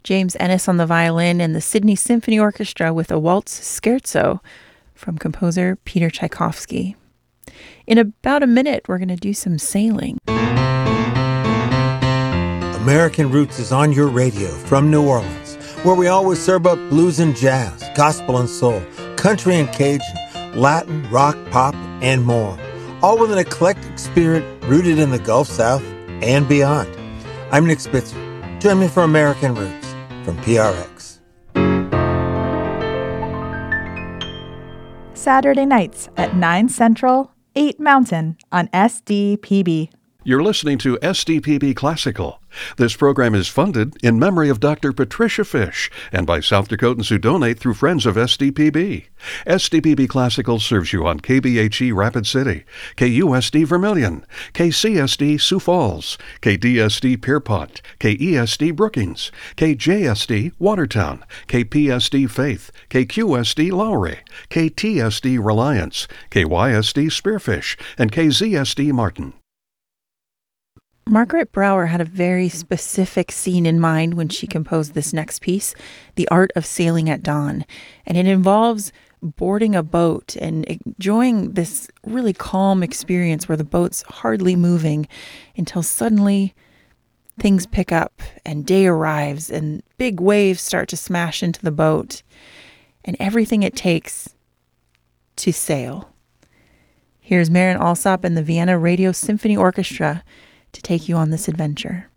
James Ennis on the violin, and the Sydney Symphony Orchestra with a waltz scherzo from composer Peter Tchaikovsky. In about a minute, we're going to do some sailing. American Roots is on your radio from New Orleans, where we always serve up blues and jazz, gospel and soul, country and Cajun, Latin, rock, pop, and more, all with an eclectic spirit rooted in the Gulf South and beyond. I'm Nick Spitzer. Join me for American Roots from PRX. Saturday nights at 9 Central, 8 Mountain on SDPB. You're listening to SDPB Classical. This program is funded in memory of Dr. Patricia Fish and by South Dakotans who donate through Friends of SDPB. SDPB Classical serves you on KBHE Rapid City, KUSD Vermilion, KCSD Sioux Falls, KDSD Pierpont, KESD Brookings, KJSD Watertown, KPSD Faith, KQSD Lowry, KTSD Reliance, KYSD Spearfish, and KZSD Martin. Margaret Brower had a very specific scene in mind when she composed this next piece, The Art of Sailing at Dawn. And it involves boarding a boat and enjoying this really calm experience where the boat's hardly moving until suddenly things pick up and day arrives and big waves start to smash into the boat and everything it takes to sail. Here's Marin Alsop and the Vienna Radio Symphony Orchestra to take you on this adventure.